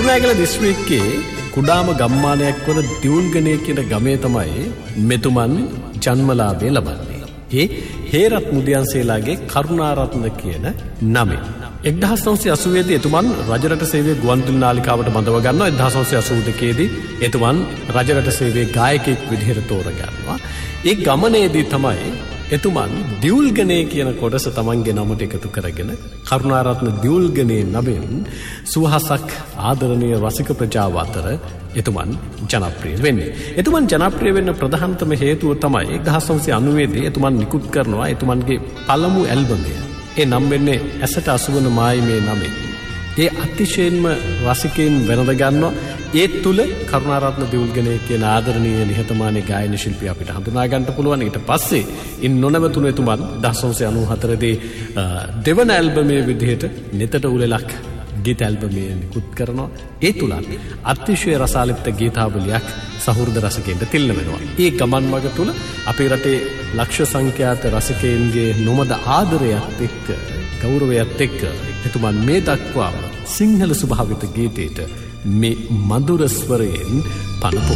කුරුණෑගල දිස්ත්‍රික්කයේ කුඩාම ගම්මානයක් වන දියුල්ගනේ කියන ගමේ තමයි මෙතුමන් ජන්මලාභය ලබන්නේ. ඒ හේරත් මුදියන්සේලාගේ කරුණාරත්න කියන නමෙන්. 1980 දී එතුමන් රජරට සේවයේ ගුවන්විදුලි නාලිකාවට බඳව ගන්නවා. 1982 දී එතුමන් රජරට සේවයේ ගායකයෙක් විදිහට තෝරගන්නවා. ඒ ගමනේදී තමයි එතුමන් දියුල්ගනේ කියන කොටස තමන්ගේ නමට එකතු කරගෙන කරුණාරත්න දියුල්ගනේ නමින් සුවහසක් ආදරණීය රසික ප්‍රජාව අතර එතුමන් ජනප්‍රිය වෙන්නේ. එතුමන් ජනප්‍රිය වෙන්න ප්‍රධානතම හේතුව තමයි 1990 දී එතුමන් නිකුත් කරනවා එතුමන්ගේ පළමු ඇල්බමය. ඒ නම් වෙන්නේ ඇසට අසුවන මායිමේ නමින්. ඒ අතිශයින්ම රසිකයින් වෙනද ගන්නවා. ඒ තුල කරුණාරත්න දියුල්ගනේ කියන ආදරණීය නිහතමානී ගායන ශිල්පිය අපිට හඳුනා ගන්න පුළුවන්. ඊට පස්සේ ඉන් නොනවතුණු එතුමන් 1994 දී දෙවන ඇල්බමේ විදිහට නෙතට උලෙලක් ගීත ඇල්බමේ නිකුත් කරනවා. ඒ තුල අතිශය රසාලිප්ත ගීතාවලියක් සහෘද රසිකයින්ට තිල්න වෙනවා. ඒ ගමන් මඟ තුල අපේ රටේ ලක්ෂ සංඛ්‍යාත රසිකයින්ගේ නොමද ආදරයත් එක්ක ගෞරවයත් එක්ක එතුමන් මේ දක්වාම සිංහල ස්වභාවිත ගීතයට මේ මధుර ස්වරයෙන් පනපු